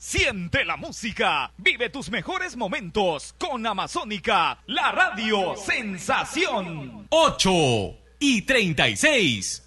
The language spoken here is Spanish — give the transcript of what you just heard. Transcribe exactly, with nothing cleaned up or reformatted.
Siente la música, vive tus mejores momentos con Amazónica, la radio sensación. ocho y treinta y seis.